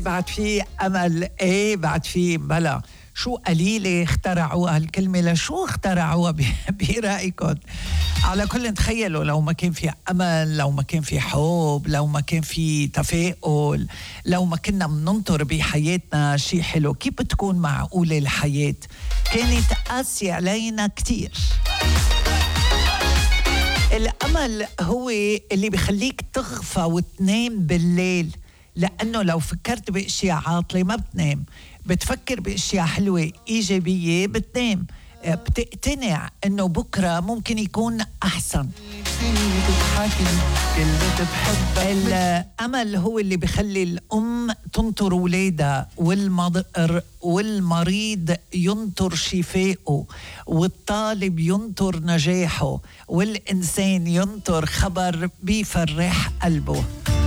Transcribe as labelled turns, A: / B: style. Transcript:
A: بعد في أمل، إيه بعد في بلا. شو قليلة اخترعوا هالكلمة، لشو اخترعوها برأيكم؟ على كل تخيلوا لو ما كان في أمل، لو ما كان في حب، لو ما كان في تفاؤل، لو ما كنا مننطر بحياتنا شيء حلو، كيف بتكون معقولة الحياة؟ كانت قاسية علينا كتير. الأمل هو اللي بيخليك تغفى وتنام بالليل، لأنه لو فكرت بأشياء عاطلة ما بتنام، بتفكر بأشياء حلوة إيجابية بتنام، بتقتنع أنه بكرة ممكن يكون أحسن. الأمل هو اللي بيخلي الأم تنطر ولادها، والمريض ينطر شفائه، والطالب ينطر نجاحه، والإنسان ينطر خبر بيفرح قلبه.